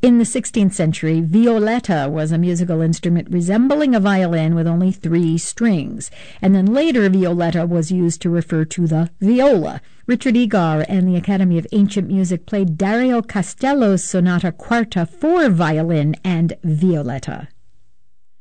In the 16th century, violetta was a musical instrument resembling a violin with only 3 strings, and then later violetta was used to refer to the viola. Richard Egar and the Academy of Ancient Music played Dario Castello's Sonata Quarta for violin and violetta.